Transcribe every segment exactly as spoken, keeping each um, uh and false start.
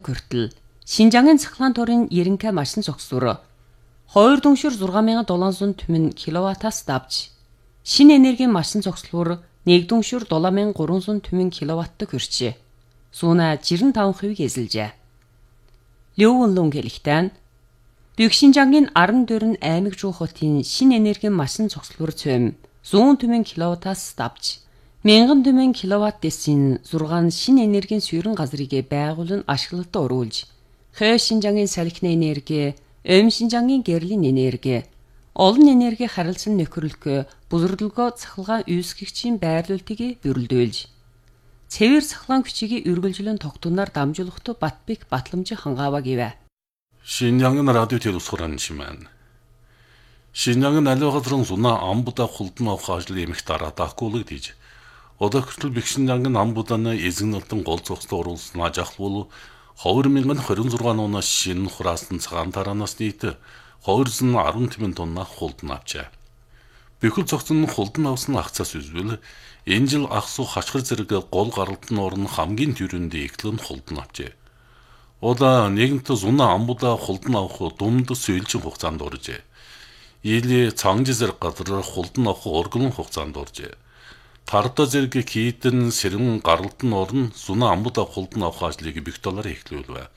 хүртэл Шинжангийн цахилгаан туурын ерөнхий машин цогцлуур хоёр дүншүр зургаан мянган долоон зуун түмэн киловаттаас давж шинэ энергийн машин цогцлуур нэг дүншүр дулаан мянган гурван зуун түмэн киловаттыг хүрчээ. Сууна жирэн таван хувийг эзэлжээ. Лёвөнлүн хэлэхтэн Бюкшинжангийн аран дөрн аймаг жуу хотын шинэ энергийн машин цогцлуур цөм зуун түмэн киловаттаас давж мянган түмэн киловатт дэсийн зургаан шинэ энергийн суурин газрыг байгуулан ашиглалтад оруулж Хэ Шинжангийн салхины энерги, Эм Шинжангийн гэрлийн энерги, олон энерги харилцан нөхөрлөх бүлэрлэгөө цахилгаан үүсгэгчийн байрлуултыг бүрэлдүүлж цэвэр цахилгаан хүчийг үргэлжлэн тогтунаар дамжуулахад Батбек батламжи хангаава гэвэ. Шинжангийн радио телевизорын шимэн. Шинжангийн аливаа газрын зунаа амбуда хулдан авах ажил эмх дараа даахгүй гэж. Одоо хүртэл Бюкшинжангийн амбуданы эзэгнэлтэн гол цогцлоо оруулсан ажахлуул хоёр мянган хорин зургаан оноо шинэ хураасан цагаан тараанаас нийт хоёр зуун арван түмэн тонна хулдан авчаа. Бүхэл цогцон хулдан авсан акцаас үзвэл энэ жил ах суу хашгир зэрэг гол гаралтны орн хамгийн түрүүнд ихлэн хулдан авчээ. Ода нэгэнт зунаа амбуда хулдан авах дунд сөйлжин хугацаанд оржээ. Ийли цангжи зэрэг газар хулдан авах оргон хугацаанд оржээ. Тарда зэрэг кийдэн сэрэн гаралтны орн зунаа амбуда хулдан авах ажлыг бих доллар эхлүүлвэ.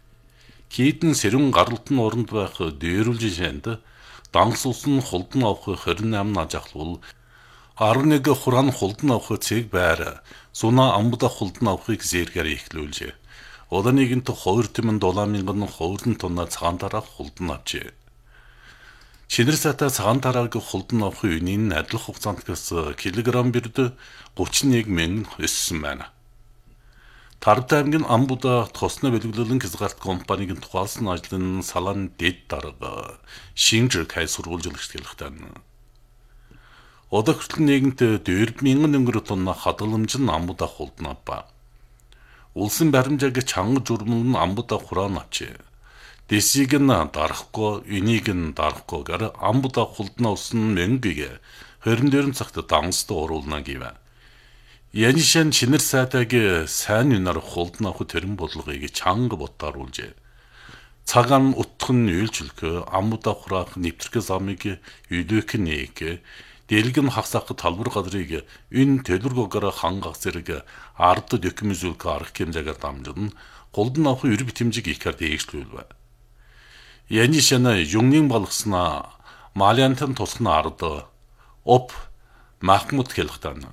Кийдэн сэрэн гаралтны оронд байх дээрүүлж шанд данс усан хулдан авах хорин восемь ажахлуул арван нэг хураан хулдан авах цэг байр зунаа амбуда хулдан авахыг зэргээр эхлүүлжээ. Одоо нэгэнт хоёр түмэн долоон мянган хоёрын тонна цагаан тараа хулдан авчээ. Шинэр сата цагаан тарааг хулдан авахын үнийн адил хугацаанд гэс килограмм бирд гучин нэг мянган өссөн байна. Тарбт аймгийн амбуда тосны бэлгэлэн хязгаарт компаниг тухайлсан ажлын салаан дэд дарга шинжир кай сургуулжлагч хэлэхтэн. Одоо хүртэл нэгэнт дөрвөн мянган өнгөр тонна хадгаламжин амбуда хулдан авба. Улсын баримжааг чанга журмын амбуда хураан авчээ. Дэсийг нь дарахгүй, энийг нь дарахгүй гэр амбуда хулдан авсан мөнгөийг хорин дөрвөн цагт дансд оруулна гэв. Янишэн шинэр сайтаг сайн үнээр хулдан авах төрөн бодлогыг чанга ботааруулжээ. Цагаан утхан үйлчлэх, амбуда хураах нэвтрэх замыг үлээх нэг, дэлгэн хагсах талбар газрыг энэ төлбөргөөр хангах зэрэг ард документ арга хэмжээгээр дамжин хулдан авах эрг битэмжиг ихэр дээшлүүлвэ. Янишэн юнгнын балгасна малянтан тусгна ард оп Махмуд хэлэхтэн.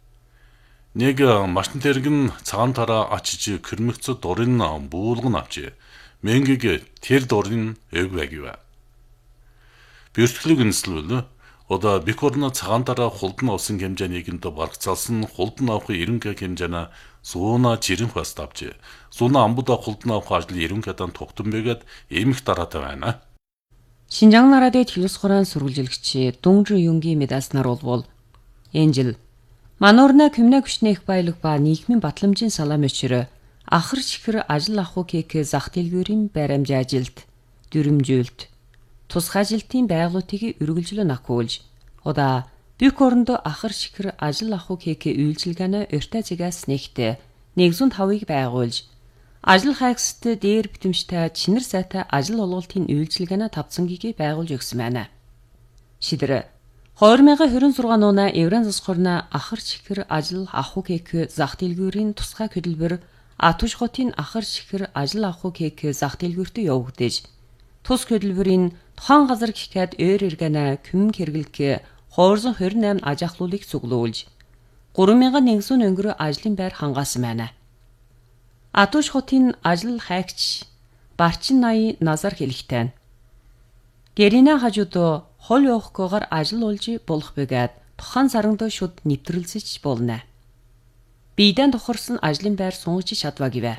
Нэг машин тэргэн цагаан тараа ачиж кэрмэгц дурын буулган авчи. Мэнгийг тэр дурын өг байгив. Бэртгэлэг үнслүүл одоо бикорно цагаан тараа хулдан авсан хэмжээнийг нь баргацаалсан хулдан авах ерөнхий хэмжээнэ зууна жирэн хваст авчи. Зууна амбуда хулдан авах ажил ерөнхийдөө тогтсон байгаад эмх дараатай байна. Шинжаан радио телевизорын сурвалжлагч Дүнжи Юнгийн медаснаар болвол энэ жил Мануурна Кюмнэ хүчнэх баялаг ба нийгмийн батламжийн салаам өчрө ахар чихэр ажил авах кек зах дэлгүүрийн баримжаа ажилд дүрмжүүлт тусгай ажилтны байгууллагыг үргэлжлэн ахиулж удаа бүх орондоо ахар чихэр ажил авах кек үйлчилгээний өртөө зэгээс нэгт нэг зуун тавыг байгуулж ажил хайгсд дээр битэмжтэй чинэр сайтай ажил олголтын үйлчилгээний тавцангийг байгуулж өгсөн байна. Шидэр хоёр мянган хорин зургаан нууна Евран засгорна ахар чихэр ажил авах кек зах дэлгүүрийн тусгай хөтөлбөр Атуш хотын ахар чихэр ажил авах кек зах дэлгүүртээ явагдаж тус хөтөлбөрийн тухайн газар гэхэд өөр эргэнэ күм хэрэглэх двести двадцать восемь ажахлуулыг цуглуулж гурван мянган нэгэн өнгөрөө ажлын байр хангаасан байна. Атуш хотын ажил хайгч Барчин Наяи Назар хэлэхтэн. Гэринэ хажууд хол явахгүйгээр ажил олж болох бөгөөд тухайн сарандөө шууд нэвтрүүлсэж болно. Бидэн тохирсон ажлын байр сунгаж чадва гэвэ.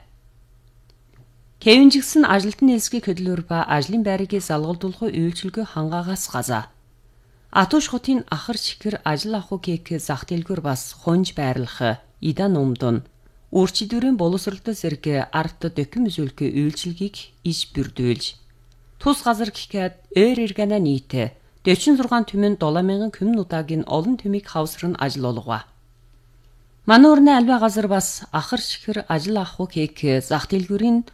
Кевинжигсэн ажилтны нэлсгийн хөдөлгөөр ба ажлын байрыг залгалдуулах үйлчилгээ хангаагаас газа. Атуш хотын ахар чихэр ажил авах кек зах дэлгүүр бас хонж байрлах идан умдун үрчидүрийн боловсролтой зэрэг арт документ зөвлөх үйлчилгээг иж бүрдүүлж тус газар гэхэд өөр эргэнэ нийт дөрвөн түмэн долоон мянган күмэн удаагийн олон түмийг хавсран ажил олгова. Мануурны альва газар бас ахар чихэр ажил авах кек зах дэлгүүрийн